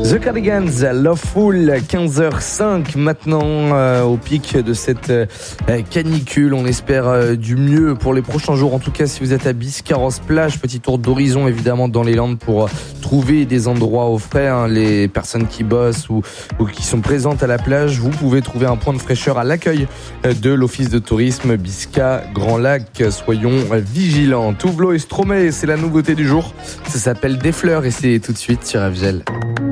The Cardigans, Loveful, 15h05 maintenant, au pic de cette canicule. On espère du mieux pour les prochains jours. En tout cas, si vous êtes à Biscarrosse-Plage, petit tour d'horizon évidemment dans les Landes pour trouver des endroits au frais. Les personnes qui bossent ou qui sont présentes à la plage, vous pouvez trouver un point de fraîcheur à l'accueil de l'Office de tourisme Bisca Grand Lac. Soyons vigilants. Touvlo et Stromae, c'est la nouveauté du jour. Ça s'appelle Des fleurs et c'est tout de suite sur FGL.